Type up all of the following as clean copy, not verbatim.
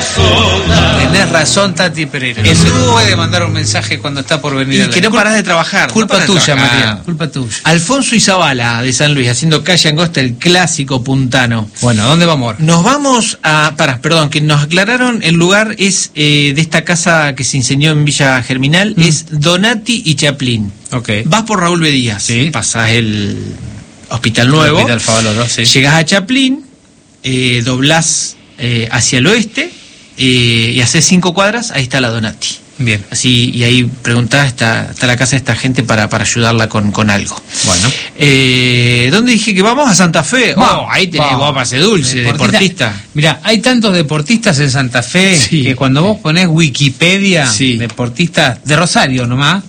Tenés razón, Tati Pereira. El dúo puede mandar un mensaje cuando está por venir. Y que no parás de trabajar. Culpa tuya, María. Culpa tuya. Alfonso Izabala de San Luis, haciendo calle angosta, el clásico puntano. Bueno, ¿dónde vamos? Nos vamos a... que nos aclararon, el lugar es de esta casa que se incendió en Villa Germinal, es Donati y Chaplin. Ok. Vas por Raúl Bedías, Sí. pasás el Hospital Nuevo, Hospital Favaloro, sí. llegás a Chaplin, doblás hacia el oeste y haces 5 cuadras, ahí está la Donati. Bien. Así, y ahí preguntás, está la casa de esta gente para ayudarla con algo. Bueno. ¿Dónde dije que vamos? A Santa Fe. Vamos, Ahí tenés guapas de dulce, deportista. Mira, hay tantos deportistas en Santa Fe que cuando vos ponés Wikipedia, deportistas de Rosario nomás,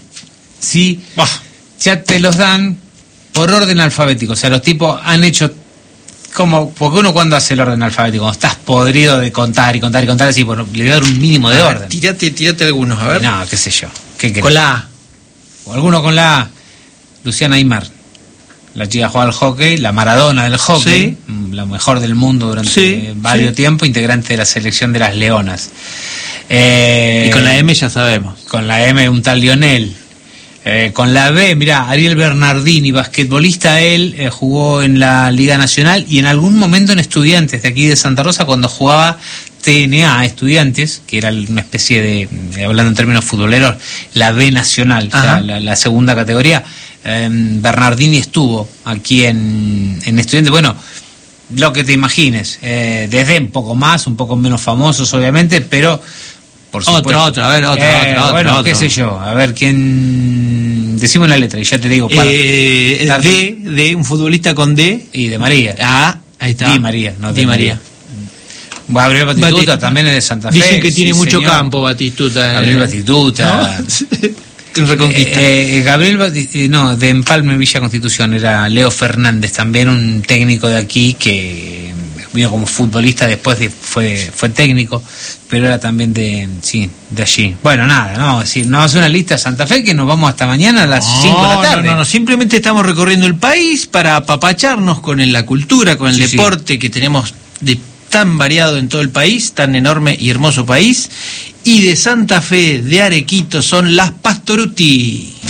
ya te los dan por orden alfabético. O sea, los tipos han hecho porque uno cuando hace el orden alfabético, cuando estás podrido de contar y contar y contar, así, bueno, le voy a dar un mínimo de orden. Tírate algunos, a ver. No, qué sé yo. ¿Qué con la A. O alguno con la A. Luciana Aymar. La chica juega al hockey, la Maradona del hockey, la mejor del mundo durante varios tiempos, integrante de la selección de las Leonas. Y con la M ya sabemos. Con la M un tal Lionel. Con la B, mirá, Ariel Bernardini, basquetbolista él, jugó en la Liga Nacional y en algún momento en Estudiantes de aquí de Santa Rosa, cuando jugaba TNA Estudiantes, que era una especie de hablando en términos futboleros, la B Nacional, o sea, la segunda categoría. Bernardini estuvo aquí en Estudiantes, bueno, lo que te imagines, desde un poco más, un poco menos famosos obviamente, pero por supuesto. Otro. Bueno, qué sé yo, a ver quién... Decimos la letra y ya te digo. De un futbolista con D. Y de María. Ahí está. Di María, no Di María. Gabriel Batistuta también es de Santa Fe. Dicen que tiene mucho campo Batistuta. Gabriel Batistuta. ¿No? Reconquista. De Empalme, Villa Constitución, era Leo Fernández, también un técnico de aquí que vino como futbolista, después fue técnico, pero era también de allí. Bueno, nada, no hace una lista de Santa Fe que nos vamos hasta mañana a las 5 de la tarde. No, simplemente estamos recorriendo el país para apapacharnos con la cultura, con el deporte que tenemos tan variado en todo el país, tan enorme y hermoso país. Y de Santa Fe, de Arequito, son las Pastoruti.